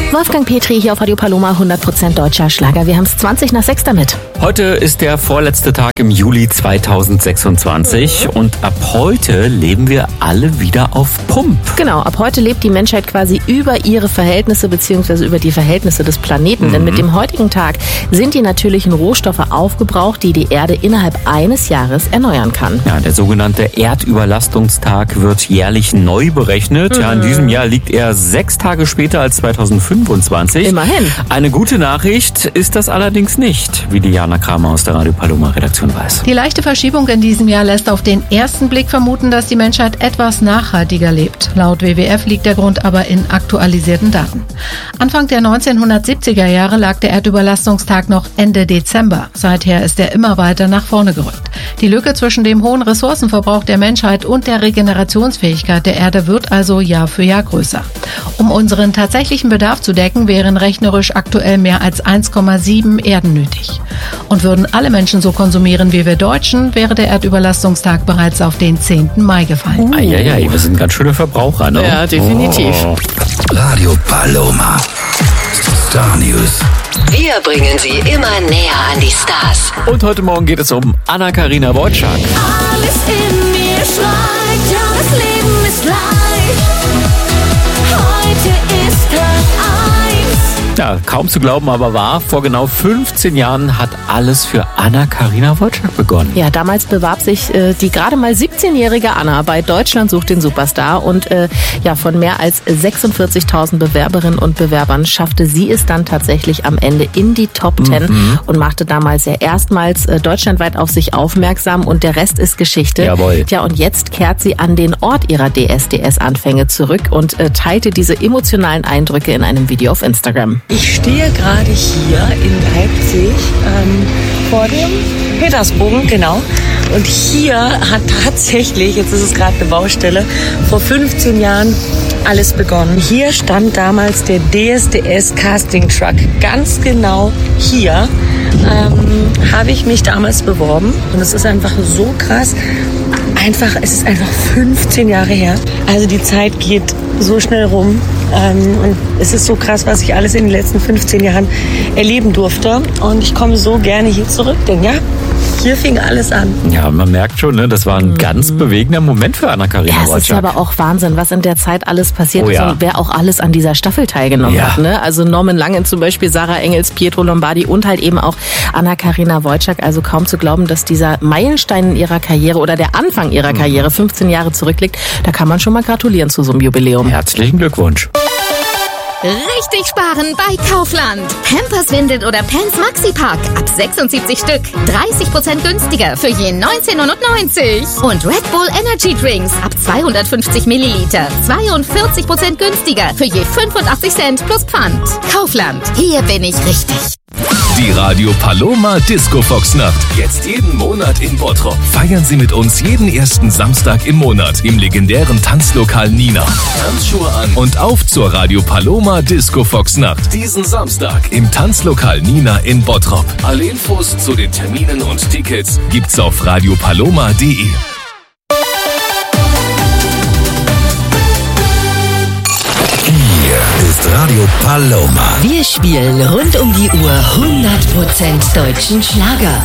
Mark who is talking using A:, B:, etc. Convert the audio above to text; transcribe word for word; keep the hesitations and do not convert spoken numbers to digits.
A: Wolfgang Petri hier auf Radio Paloma, hundert Prozent deutscher Schlager. Wir haben es zwanzig nach sechs damit.
B: Heute ist der vorletzte Tag im Juli zweitausendsechsundzwanzig und ab heute leben wir alle wieder auf Pump.
A: Genau, ab heute lebt die Menschheit quasi über ihre Verhältnisse bzw. über die Verhältnisse des Planeten. Mhm. Denn mit dem heutigen Tag sind die natürlichen Rohstoffe aufgebraucht, die die Erde innerhalb eines Jahres erneuern kann.
B: Ja, der sogenannte Erdüberlastungstag wird jährlich neu berechnet. Mhm. Ja, in diesem Jahr liegt er sechs Tage später als zweitausendfünfundzwanzig.
A: Immerhin.
B: Eine gute Nachricht ist das allerdings nicht, wie die Jana Kramer aus der Radio Paloma Redaktion weiß.
C: Die leichte Verschiebung in diesem Jahr lässt auf den ersten Blick vermuten, dass die Menschheit etwas nachhaltiger lebt. Laut W W F liegt der Grund aber in aktualisierten Daten. Anfang der neunzehnhundertsiebziger Jahre lag der Erdüberlastungstag noch Ende Dezember. Seither ist er immer weiter nach vorne gerückt. Die Lücke zwischen dem hohen Ressourcenverbrauch der Menschheit und der Regenerationsfähigkeit der Erde wird also Jahr für Jahr größer. Um unseren tatsächlichen Bedarf zu decken, wären rechnerisch aktuell mehr als eins Komma sieben Erden nötig. Und würden alle Menschen so konsumieren wie wir Deutschen, wäre der Erdüberlastungstag bereits auf den zehnten Mai gefallen.
B: Uh. Eieiei, wir sind ganz schöne Verbraucher, ne?
A: Ja, definitiv.
B: Oh.
D: Radio Paloma. Star News.
E: Wir bringen Sie immer näher an die Stars.
B: Und heute Morgen geht es um Anna-Karina Wojcik.
F: Alles in mir schreit, ja, das Leben ist leicht. Heute ist Tag eins.
B: Ja, kaum zu glauben, aber wahr. Vor genau fünfzehn Jahren hat alles für Anna-Karina Wojcik begonnen.
A: Ja, damals bewarb sich äh, die gerade mal siebzehnjährige Anna bei Deutschland sucht den Superstar und äh, ja, von mehr als sechsundvierzigtausend Bewerberinnen und Bewerbern schaffte sie es dann tatsächlich am Ende in die Top Ten mhm. und machte damals ja erstmals äh, deutschlandweit auf sich aufmerksam und der Rest ist Geschichte.
B: Jawohl.
A: Tja, und jetzt kehrt sie an den Ort ihrer D S D S-Anfänge zurück und äh, teilte diese emotionalen Eindrücke in einem Video auf Instagram.
G: Ich stehe gerade hier in Leipzig ähm, vor dem Petersbogen, genau. Und hier hat tatsächlich, jetzt ist es gerade eine Baustelle, vor fünfzehn Jahren alles begonnen. Hier stand damals der D S D S Casting Truck. Ganz genau hier ähm, habe ich mich damals beworben. Und es ist einfach so krass. Einfach, es ist einfach fünfzehn Jahre her. Also die Zeit geht so schnell rum. Ähm, und es ist so krass, was ich alles in den letzten fünfzehn Jahren erleben durfte. Und ich komme so gerne hier zurück, denn ja, hier fing alles an.
B: Ja, man merkt schon, ne, das war ein mhm. ganz bewegender Moment für Anna-Karina
A: Ja, es
B: Wojcik.
A: ist aber auch Wahnsinn, was in der Zeit alles passiert
B: oh,
A: ist
B: ja.
A: und wer auch alles an dieser Staffel teilgenommen
B: ja.
A: hat. Ne? Also Norman Langen zum Beispiel, Sarah Engels, Pietro Lombardi und halt eben auch Anna-Karina Wojcik. Also kaum zu glauben, dass dieser Meilenstein in ihrer Karriere oder der Anfang ihrer mhm. Karriere fünfzehn Jahre zurückliegt. Da kann man schon mal gratulieren zu so einem Jubiläum.
B: Herzlichen Glückwunsch.
F: Richtig sparen bei Kaufland. Pampers, Windeln oder Pants Maxi-Pack ab sechsundsiebzig Stück. dreißig Prozent günstiger für je neunzehn neunundneunzig. Und Red Bull Energy Drinks ab zweihundertfünfzig Milliliter. zweiundvierzig Prozent günstiger für je fünfundachtzig Cent plus Pfand. Kaufland. Hier bin ich richtig.
D: Die Radio Paloma Disco Fox Nacht. Jetzt jeden Monat in Bottrop. Feiern Sie mit uns jeden ersten Samstag im Monat im legendären Tanzlokal Nina. Tanzschuhe an und auf zur Radio Paloma Disco Fox Nacht. Diesen Samstag im Tanzlokal Nina in Bottrop. Alle Infos zu den Terminen und Tickets gibt's auf radiopaloma punkt de. Ist Radio Paloma.
E: Wir spielen rund um die Uhr hundert Prozent deutschen Schlager.